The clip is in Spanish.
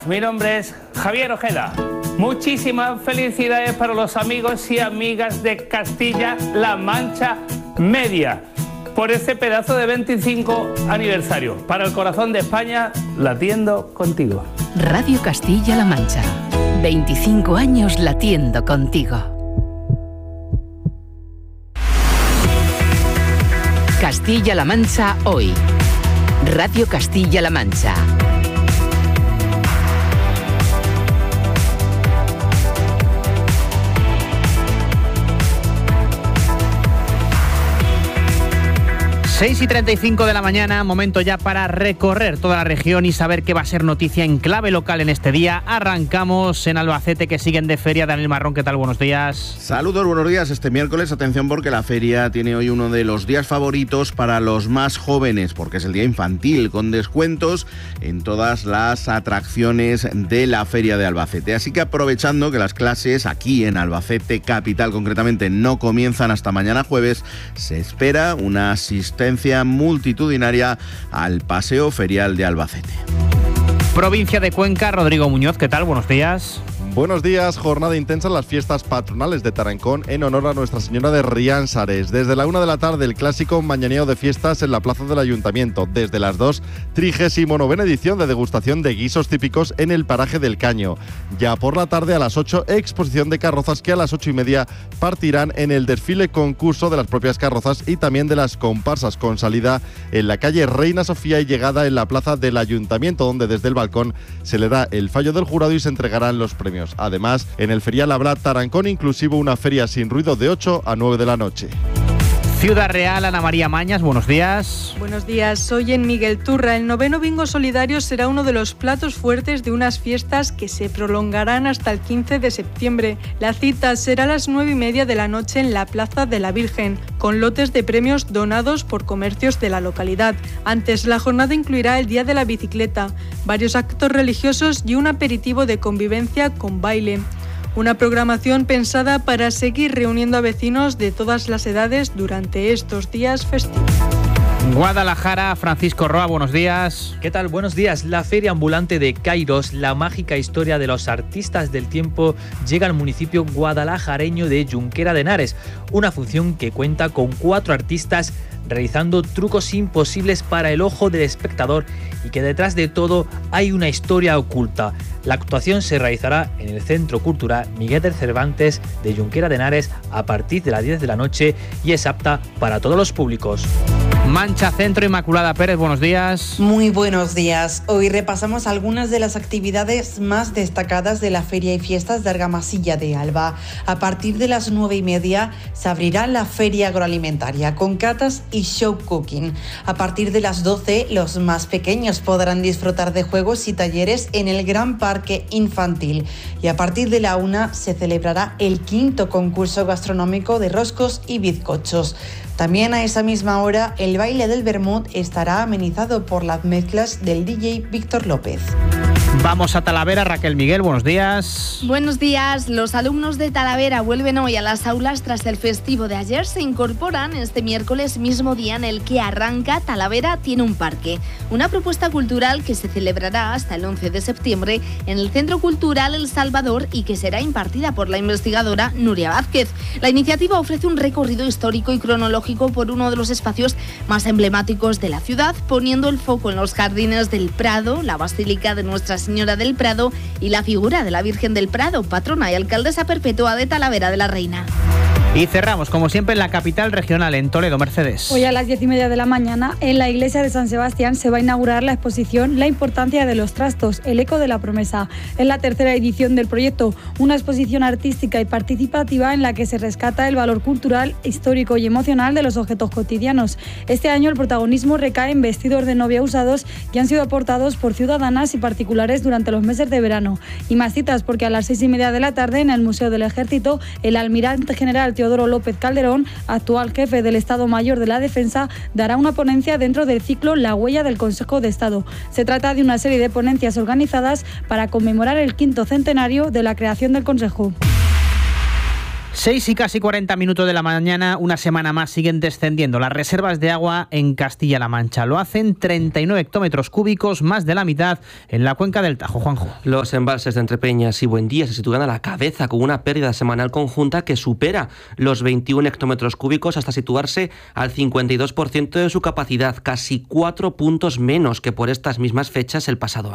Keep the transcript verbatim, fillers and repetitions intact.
Mi nombre es Javier Ojeda. Muchísimas felicidades para los amigos y amigas de Castilla-La Mancha Media por ese pedazo de veinticinco aniversario. Para el corazón de España, latiendo contigo. Radio Castilla-La Mancha. veinticinco años latiendo contigo. Castilla-La Mancha hoy. Radio Castilla-La Mancha. seis y treinta y cinco de la mañana, momento ya para recorrer toda la región y saber qué va a ser noticia en clave local en este día. Arrancamos en Albacete, que siguen de feria. Daniel Marrón, ¿qué tal? Buenos días. Saludos, buenos días. Este miércoles, atención, porque la feria tiene hoy uno de los días favoritos para los más jóvenes, porque es el día infantil, con descuentos en todas las atracciones de la feria de Albacete. Así que aprovechando que las clases aquí en Albacete capital concretamente no comienzan hasta mañana jueves, se espera una asistencia multitudinaria al paseo ferial de Albacete. Provincia de Cuenca, Rodrigo Muñoz, ¿qué tal? Buenos días. Buenos días, jornada intensa en las fiestas patronales de Tarancón en honor a Nuestra Señora de Riánsares. Desde la una de la tarde, el clásico mañaneo de fiestas en la plaza del Ayuntamiento. Desde las dos, trigésimo novena edición de degustación de guisos típicos en el paraje del Caño. Ya por la tarde, a las ocho, exposición de carrozas que a las ocho y media partirán en el desfile concurso de las propias carrozas y también de las comparsas, con salida en la calle Reina Sofía y llegada en la plaza del Ayuntamiento, donde desde el balcón se le da el fallo del jurado y se entregarán los premios. Además, en el ferial habrá Tarancón inclusivo, una feria sin ruido de ocho a nueve de la noche. Ciudad Real, Ana María Mañas, buenos días. Buenos días, hoy en Miguel Turra el noveno bingo solidario será uno de los platos fuertes de unas fiestas que se prolongarán hasta el quince de septiembre. La cita será a las nueve y media de la noche en la Plaza de la Virgen, con lotes de premios donados por comercios de la localidad. Antes, la jornada incluirá el Día de la Bicicleta, varios actos religiosos y un aperitivo de convivencia con baile. Una programación pensada para seguir reuniendo a vecinos de todas las edades durante estos días festivos. Guadalajara, Francisco Roa, buenos días. ¿Qué tal? Buenos días. La feria ambulante de Kairos, la mágica historia de los artistas del tiempo, llega al municipio guadalajareño de Junquera de Henares. Una función que cuenta con cuatro artistas realizando trucos imposibles para el ojo del espectador y que detrás de todo hay una historia oculta. La actuación se realizará en el Centro Cultural Miguel de Cervantes de Junquera de Henares a partir de las diez de la noche y es apta para todos los públicos. Mancha Centro, Inmaculada Pérez, buenos días. Muy buenos días. Hoy repasamos algunas de las actividades más destacadas de la Feria y Fiestas de Argamasilla de Alba. A partir de las nueve y media se abrirá la Feria Agroalimentaria con catas y show cooking. A partir de las doce, los más pequeños podrán disfrutar de juegos y talleres en el Gran Parque Infantil. Y a partir de la una se celebrará el quinto concurso gastronómico de roscos y bizcochos. También a esa misma hora, el baile del Vermut estará amenizado por las mezclas del D J Víctor López. Vamos a Talavera, Raquel Miguel, buenos días. Buenos días. Los alumnos de Talavera vuelven hoy a las aulas tras el festivo de ayer. Se incorporan este miércoles, mismo día en el que arranca Talavera tiene un parque. Una propuesta cultural que se celebrará hasta el once de septiembre en el Centro Cultural El Salvador y que será impartida por la investigadora Nuria Vázquez. La iniciativa ofrece un recorrido histórico y cronológico por uno de los espacios más emblemáticos de la ciudad, poniendo el foco en los jardines del Prado, la Basílica de Nuestra Señora del Prado y la figura de la Virgen del Prado, patrona y alcaldesa perpetua de Talavera de la Reina. Y cerramos, como siempre, en la capital regional, en Toledo, Mercedes. Hoy a las diez y media de la mañana, en la iglesia de San Sebastián, se va a inaugurar la exposición La importancia de los trastos, el eco de la promesa. Es la tercera edición del proyecto, una exposición artística y participativa en la que se rescata el valor cultural, histórico y emocional de los objetos cotidianos. Este año el protagonismo recae en vestidos de novia usados que han sido aportados por ciudadanas y particulares durante los meses de verano. Y más citas, porque a las seis y media de la tarde, en el Museo del Ejército, el almirante general Teodoro López Calderón, actual jefe del Estado Mayor de la Defensa, dará una ponencia dentro del ciclo La huella del Consejo de Estado. Se trata de una serie de ponencias organizadas para conmemorar el quinto centenario de la creación del Consejo. seis y casi cuarenta minutos de la mañana, una semana más siguen descendiendo las reservas de agua en Castilla-La Mancha. Lo hacen treinta y nueve hectómetros cúbicos, más de la mitad en la cuenca del Tajo. Juanjo. Los embalses de Entrepeñas y Buendía se sitúan a la cabeza con una pérdida semanal conjunta que supera los veintiún hectómetros cúbicos hasta situarse al cincuenta y dos por ciento de su capacidad, casi cuatro puntos menos que por estas mismas fechas el pasado año.